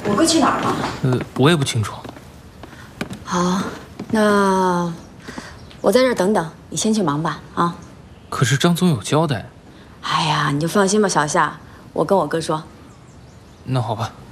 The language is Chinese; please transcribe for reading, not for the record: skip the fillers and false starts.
我哥去哪儿了？ 我也不清楚。 好，那我在这儿等等，你先去忙吧啊。 可是张总有交代。 哎呀，你就放心吧，小夏，我跟我哥说。 那好吧。